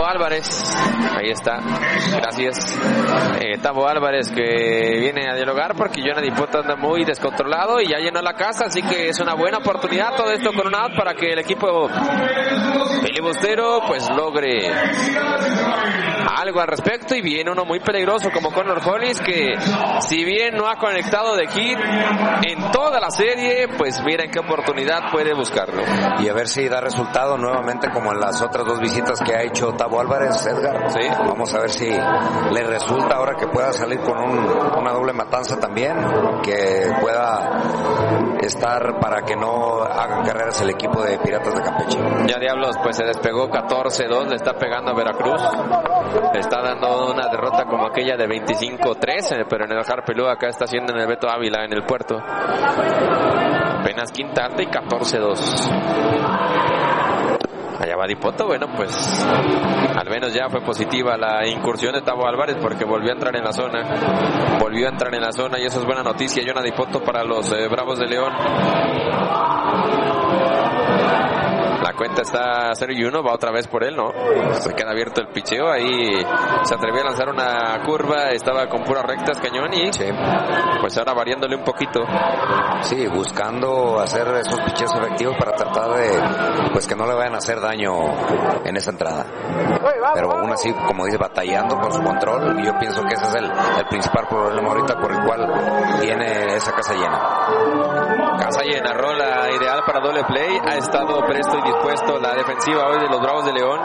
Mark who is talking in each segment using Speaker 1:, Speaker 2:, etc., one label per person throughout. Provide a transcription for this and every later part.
Speaker 1: Álvarez. Ahí está. Gracias. Tavo Álvarez, que viene a dialogar porque Jonah Dipoto anda muy descontrolado y ya llenó la casa, así que es una buena oportunidad todo esto con un out para que el equipo filibustero pues logre algo al respecto. Y viene uno muy peligroso como Connor Hollis, que si bien no ha conectado de hit en toda la serie, pues mira en qué oportunidad puede buscarlo.
Speaker 2: Y a ver si da resultado nuevamente como en las otras dos visitas que ha hecho Tavo Álvarez, Edgar.
Speaker 1: Sí.
Speaker 2: Vamos a ver si le resulta ahora que pueda salir con una doble matanza también, que pueda estar para que no hagan carreras el equipo de Piratas de Campeche.
Speaker 1: Ya Diablos pues se despegó 14-2, le está pegando a Veracruz, le está dando una derrota como aquella de 25-3, pero en el Harpelú acá está haciendo en el Beto Ávila en el Puerto. Apenas quinta alta y 14-2. Allá va Dipoto. Bueno, pues al menos ya fue positiva la incursión de Tavo Álvarez porque volvió a entrar en la zona y eso es buena noticia. Jonah Dipoto para los Bravos de León. La cuenta está 0-1, va otra vez por él, ¿no? Se queda abierto el picheo, ahí se atrevió a lanzar una curva, estaba con puras rectas cañón y
Speaker 2: sí,
Speaker 1: pues ahora variándole un poquito.
Speaker 2: Sí, buscando hacer esos picheos efectivos para tratar de, pues que no le vayan a hacer daño en esa entrada. Pero aún así, como dice, batallando con su control, y yo pienso que ese es el principal problema ahorita por el cual tiene esa casa llena.
Speaker 1: Casa llena, rola ideal para doble play, ha estado presto y dispuesto la defensiva hoy de los Bravos de León.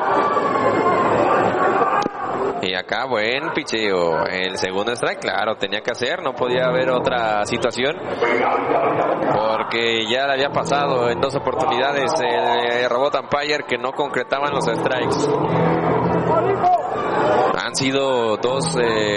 Speaker 1: Y acá buen picheo, el segundo strike, claro, tenía que hacer, no podía haber otra situación, porque ya le había pasado en dos oportunidades el robot umpire que no concretaban los strikes. Han sido dos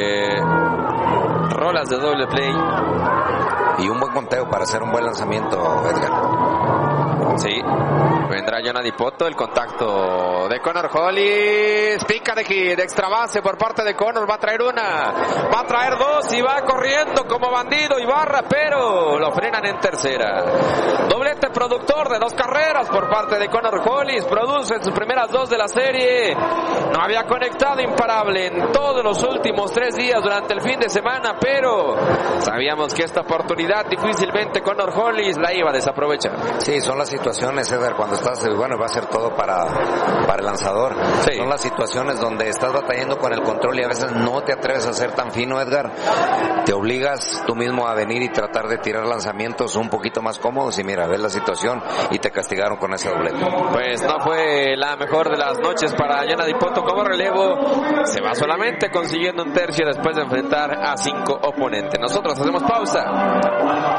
Speaker 1: rolas de doble play.
Speaker 2: Y un buen conteo para hacer un buen lanzamiento, Edgar.
Speaker 1: Sí, vendrá Jonah Dipoto, el contacto de Connor Hollis, pica de hit, extra base por parte de Connor, va a traer una, va a traer dos y va corriendo como bandido Ibarra, pero lo frenan en tercera. Doblete productor de 2 carreras por parte de Connor Hollis, produce sus primeras 2 de la serie, no había conectado imparable en todos los últimos 3 días durante el fin de semana, pero sabíamos que esta oportunidad difícilmente Connor Hollis la iba a desaprovechar.
Speaker 2: Sí, son las situaciones, Edgar, cuando estás, bueno, va a ser todo para el lanzador. Sí. Son las situaciones donde estás batallando con el control y a veces no te atreves a ser tan fino, Edgar. Te obligas tú mismo a venir y tratar de tirar lanzamientos un poquito más cómodos y mira, ves la situación y te castigaron con ese doblete.
Speaker 1: Pues no fue la mejor de las noches para Jonah Dipoto como relevo. Se va solamente consiguiendo un tercio después de enfrentar a 5 oponentes. Nosotros hacemos pausa.